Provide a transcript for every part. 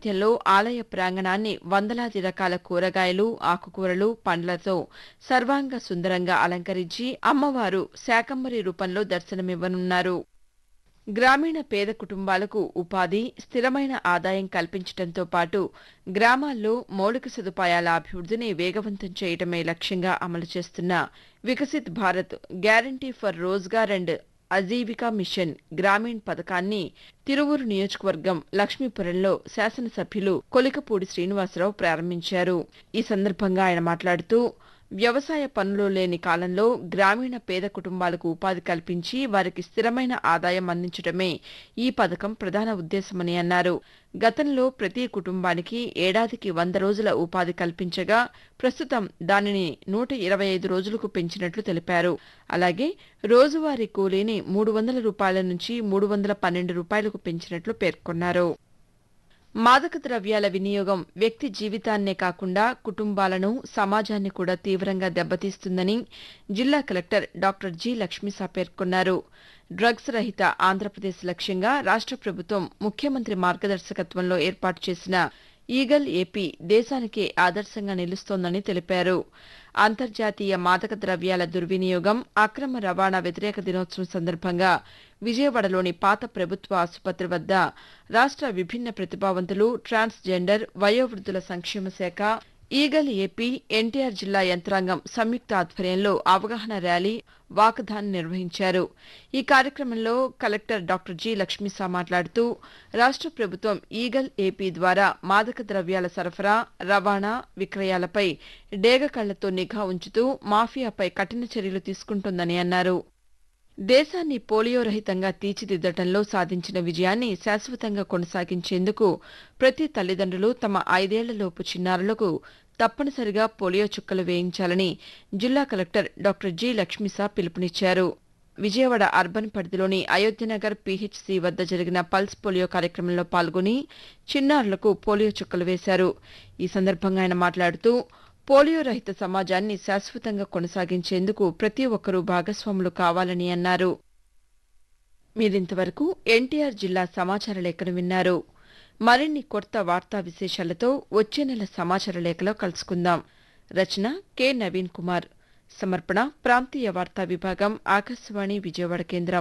నేపథ్యంలో ఆలయ ప్రాంగణాన్ని వందలాది రకాల కూరగాయలు, ఆకుకూరలు, పండ్లతో సర్వాంగ సుందరంగా అలంకరించి అమ్మవారు శాకంబరి రూపంలో దర్శనమివ్వనున్నారు. గ్రామీణ పేద కుటుంబాలకు ఉపాధి, స్థిరమైన ఆదాయం కల్పించడంతో పాటు గ్రామాల్లో మౌలిక సదుపాయాల అభివృద్ధిని వేగవంతం చేయడమే లక్ష్యంగా అమలు చేస్తున్న Viksit Bharat guarantee for Rozgar and Ajeevika machine Grameen పథకాన్ని తిరువూరు నియోజకవర్గం లక్ష్మీపురంలో శాసనసభ్యులు కొలికపూడి శ్రీనివాసరావు ప్రారంభించారు. ఈ సందర్భంగా ఆయన మాట్లాడుతూ వ్యవసాయ పనులు లేని కాలంలో గ్రామీణ పేద కుటుంబాలకు ఉపాధి కల్పించి వారికి స్థిరమైన ఆదాయం అందించడమే ఈ పథకం ప్రధాన ఉద్దేశమని అన్నారు. గతంలో ప్రతి కుటుంబానికి ఏడాదికి 100 రోజుల ఉపాధి కల్పించగా ప్రస్తుతం దానిని 125 రోజులకు పెంచినట్లు తెలిపారు. అలాగే రోజువారీ కూలీని 300 రూపాయల నుంచి 312 రూపాయలకు పెంచినట్లు పేర్కొన్నారు. మాదక ద్రవ్యాల వినియోగం వ్యక్తి జీవితాన్నే కాకుండా కుటుంబాలను, సమాజాన్ని కూడా తీవ్రంగా దెబ్బతీస్తుందని జిల్లా కలెక్టర్ డాక్టర్ జి. లక్ష్మీసా పేర్కొన్నారు. డ్రగ్స్ రహిత ఆంధ్రప్రదేశ్ లక్ష్యంగా రాష్ట్ర ప్రభుత్వం ముఖ్యమంత్రి మార్గదర్శకత్వంలో ఏర్పాటు చేసిన ఈగల్ ఏపీ దేశానికే ఆదర్శంగా నిలుస్తోందని తెలిపారు. అంతర్జాతీయ మాదక ద్రవ్యాల దుర్వినియోగం, అక్రమ రవాణా వ్యతిరేక దినోత్సవం సందర్భంగా విజయవాడలోని పాత ప్రభుత్వ ఆసుపత్రి వద్ద రాష్ట్ర విభిన్న ప్రతిభావంతులు, ట్రాన్స్జెండర్, వయోవృద్ధుల సంక్షేమ శాఖ, ఈగల్ ఏపీ, ఎన్టీఆర్ జిల్లా యంత్రాంగం సంయుక్త ఆధ్వర్యంలో అవగాహన ర్యాలీ, వాకథాన్ నిర్వహించారు. ఈ కార్యక్రమంలో కలెక్టర్ డాక్టర్ జి. లక్ష్మీసా మాట్లాడుతూ రాష్ట్ర ప్రభుత్వం ఈగల్ ఏపీ ద్వారా మాదక ద్రవ్యాల సరఫరా, రవాణా, విక్రయాలపై డేగ కళ్లతో నిఘా ఉంచుతూ మాఫియాపై కఠిన చర్యలు తీసుకుంటోందని అన్నారు. దేశాన్ని పోలియో రహితంగా తీర్చిదిద్దటంలో సాధించిన విజయాన్ని శాశ్వతంగా కొనసాగించేందుకు ప్రతి తల్లిదండ్రులు తమ 5 ఏళ్లలోపు చిన్నారులకు తప్పనిసరిగా పోలియో చుక్కలు వేయించాలని జిల్లా కలెక్టర్ డాక్టర్ జి. లక్ష్మీసా పిలుపునిచ్చారు. విజయవాడ అర్బన్ పరిధిలోని అయోధ్యనగర్ పీహెచ్సీ వద్ద జరిగిన పల్స్ పోలియో కార్యక్రమంలో పాల్గొని చిన్నారులకు పోలియో చుక్కలు వేశారు. ఈ సందర్భంగా ఆయన మాట్లాడుతూ పోలియో రహిత సమాజాన్ని శాశ్వతంగా కొనసాగించేందుకు ప్రతి ఒక్కరూ భాగస్వాములు కావాలని అన్నారు. మీరింతవరకు ఎన్టీఆర్ జిల్లా సమాచార లేఖను విన్నారు. మరిన్ని కొత్త వార్తా విశేషాలతో వచ్చే నెల సమాచార లేఖలో కలుసుకుందాం. రచన కె. నవీన్ కుమార్. సమర్పణ ప్రాంతీయ వార్తా విభాగం, ఆకాశవాణి విజయవాడ కేంద్రం.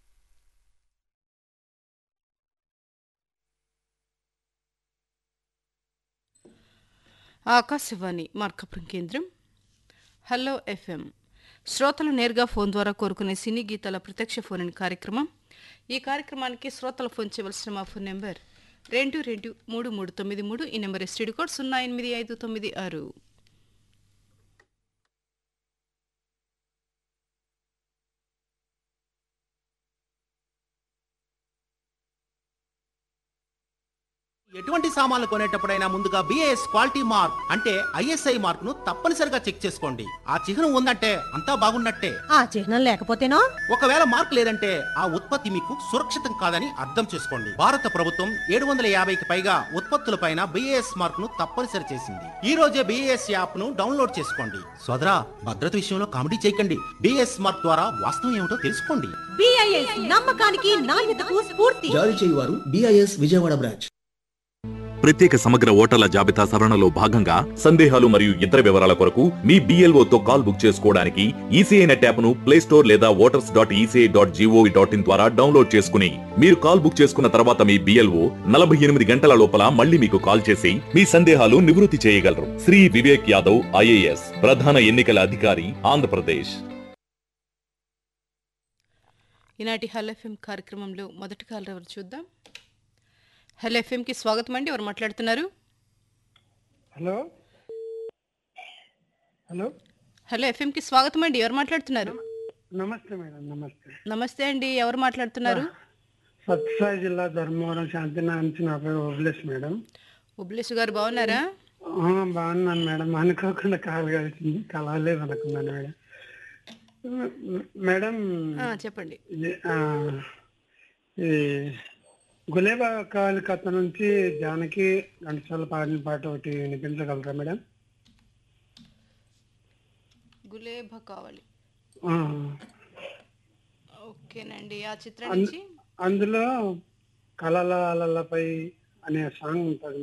ఆకాశవాణి మార్కాపురం కేంద్రం. హలో ఎఫ్ఎం శ్రోతలు నేరుగా ఫోన్ ద్వారా కోరుకునే సినీ గీతాల ప్రత్యక్ష ఫోన్ ఇన్ కార్యక్రమం. ఈ కార్యక్రమానికి శ్రోతలు ఫోన్ చేయవలసిన మా ఫోన్ నెంబర్ 223333. ఈ నెంబర్ ఎస్టీడీ కోడ్ 08596. ఎటువంటి సామాన్లు కొనేటప్పుడైనా ముందుగా బిఐఎస్ క్వాలిటీ మార్క్ అంటే ఐఎస్ఐ మార్క్ ను తప్పనిసరిగా చెక్ చేసుకోండి. ఆ చిహ్నం ఉందంటే అంతా బాగున్నట్టే. ఆ చిహ్నం లేకపోతేనో, ఒకవేళ మార్క్ లేదంటే ఆ ఉత్పత్తి మీకు సురక్షితం కాదని అర్థం చేసుకోండి. భారత ప్రభుత్వం 750కి పైగా ఉత్పత్తులపైన బిఐఎస్ మార్క్ ను తప్పనిసరి చేసింది. ఈ రోజే బిఐఎస్ యాప్ ను డౌన్లోడ్ చేసుకోండి. సోదరా, భద్రత విషయంలో కామెడీ చేయకండి. బిఐఎస్ మార్క్ ద్వారా వాస్తవం ఏమిటో తెలుసుకోండి. బిఐఎస్ నమ్మకానికి, నాణ్యతకు స్ఫూర్తి. జారీ చేయువారు బిఐఎస్ విజయవాడ బ్రాంచ్. ప్రత్యేక సమగ్ర ఓటర్ల జాబితా సవరణలో భాగంగా సందేహాలు మరియు ఇతర వివరాల కొరకు మీ BLOతో కాల్ బుక్ చేసుకోవడానికి ఈసీఐ నెట్ యాప్ను ప్లే స్టోర్ లేదా voters.eci.gov.in ద్వారా డౌన్లోడ్ చేసుకుని మీరు కాల్ బుక్ చేసుకున్న తర్వాత మీ BLO 48 గంటల లోపల మళ్ళీ మీకు కాల్ చేసి మీ సందేహాలు నివృత్తి చేయగలరు. శ్రీ వివేక్ యాదవ్ IAS, ప్రధాన ఎన్నికల అధికారి, ఆంధ్రప్రదేశ్. ఈనాటి హలో ఎఫ్ఎం కార్యక్రమంలో మొదటి కాల్ ఎవరు చూద్దాం. హలో ఎఫ్ఎంకి స్వాగతం అండి. ఎవరు మాట్లాడుతున్నారు? హలో హలో హలో ఎఫ్ఎంకి స్వాగతం అండి. ఎవరు మాట్లాడుతున్నారు? నమస్తే మేడం. నమస్తే. నమస్తే అండి. ఎవరు మాట్లాడుతున్నారు? సత్యసాయి జిల్లా ధర్మవరం శాంతినగర్ నుంచి నా పేరు ఉబ్లేష్ మేడం. ఉబ్లేష్ గారు బాగున్నారా? బాగున్నాను మేడం. అనుకోకుండా కాల్ కలిసింది, కలవలేదు అనుకున్నాను మేడం. మేడం చెప్పండి. ఇది గులేబా కావాలి కథ నుంచి జానకి ఘంటసాల పాడిన పాట ఒకటి వినిపించగలరా మేడం? గులేబా కావాలి. ఓకేనండి. ఆ చిత్రం నుంచి అందులో కలల అలలపై అనే సాంగ్ ఉంటుంది